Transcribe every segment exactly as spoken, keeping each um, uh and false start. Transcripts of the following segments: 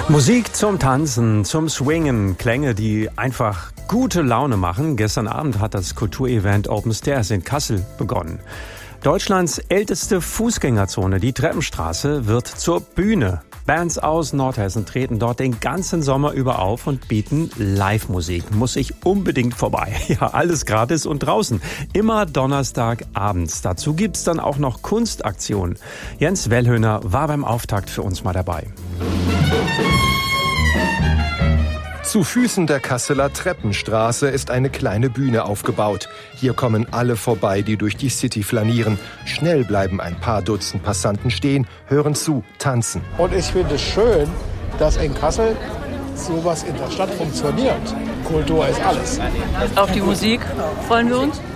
Musik zum Tanzen, zum Swingen, Klänge, die einfach gute Laune machen. Gestern Abend hat das Kulturevent Open Stairs in Kassel begonnen. Deutschlands älteste Fußgängerzone, die Treppenstraße, wird zur Bühne. Bands aus Nordhessen treten dort den ganzen Sommer über auf und bieten Live-Musik. Muss ich unbedingt vorbei. Ja, alles gratis und draußen. Immer Donnerstagabends. Dazu gibt's dann auch noch Kunstaktionen. Jens Wellhöhner war beim Auftakt für uns mal dabei. Zu Füßen der Kasseler Treppenstraße ist eine kleine Bühne aufgebaut. Hier kommen alle vorbei, die durch die City flanieren. Schnell bleiben ein paar Dutzend Passanten stehen, hören zu, tanzen. Und ich finde es schön, dass in Kassel sowas in der Stadt funktioniert. Kultur ist alles. Auf die Musik freuen wir uns.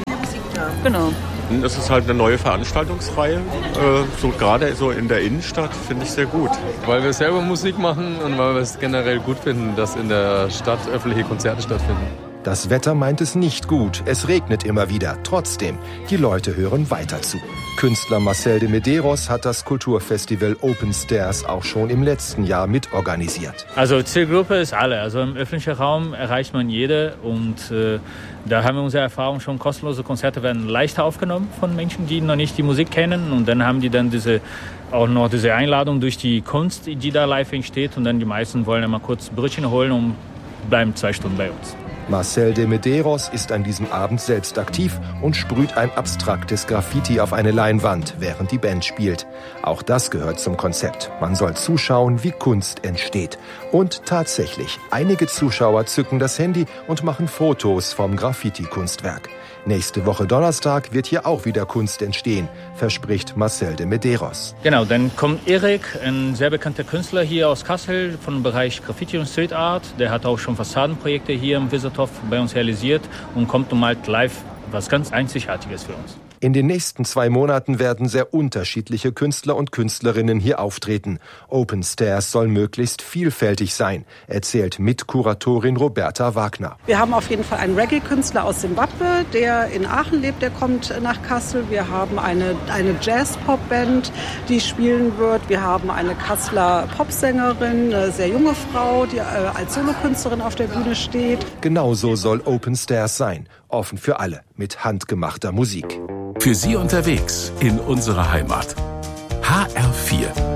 Genau. Es ist halt eine neue Veranstaltungsreihe, so gerade so in der Innenstadt, finde ich sehr gut. Weil wir selber Musik machen und weil wir es generell gut finden, dass in der Stadt öffentliche Konzerte stattfinden. Das Wetter meint es nicht gut, es regnet immer wieder. Trotzdem, die Leute hören weiter zu. Künstler Marcel de Medeiros hat das Kulturfestival Open Stairs auch schon im letzten Jahr mitorganisiert. Also Zielgruppe ist alle. Also im öffentlichen Raum erreicht man jede und äh, da haben wir unsere Erfahrung schon. Kostenlose Konzerte werden leichter aufgenommen von Menschen, die noch nicht die Musik kennen, und dann haben die dann diese auch noch diese Einladung durch die Kunst, die da live entsteht, und dann die meisten wollen einmal kurz Brötchen holen und bleiben zwei Stunden bei uns. Marcel de Medeiros ist an diesem Abend selbst aktiv und sprüht ein abstraktes Graffiti auf eine Leinwand, während die Band spielt. Auch das gehört zum Konzept. Man soll zuschauen, wie Kunst entsteht. Und tatsächlich, einige Zuschauer zücken das Handy und machen Fotos vom Graffiti-Kunstwerk. Nächste Woche Donnerstag wird hier auch wieder Kunst entstehen, verspricht Marcel de Medeiros. Genau, dann kommt Erik, ein sehr bekannter Künstler hier aus Kassel vom Bereich Graffiti und Street Art. Der hat auch schon Fassadenprojekte hier im Wiesertorf bei uns realisiert und kommt und malt live was ganz Einzigartiges für uns. In den nächsten zwei Monaten werden sehr unterschiedliche Künstler und Künstlerinnen hier auftreten. Open Stairs soll möglichst vielfältig sein, erzählt Mitkuratorin Roberta Wagner. Wir haben auf jeden Fall einen Reggae-Künstler aus Simbabwe, der in Aachen lebt, der kommt nach Kassel. Wir haben eine, eine Jazz-Pop-Band, die spielen wird. Wir haben eine Kasseler Popsängerin, eine sehr junge Frau, die als Solokünstlerin auf der Bühne steht. Genauso soll Open Stairs sein. Offen für alle, mit handgemachter Musik. Für Sie unterwegs in unserer Heimat. H R vier.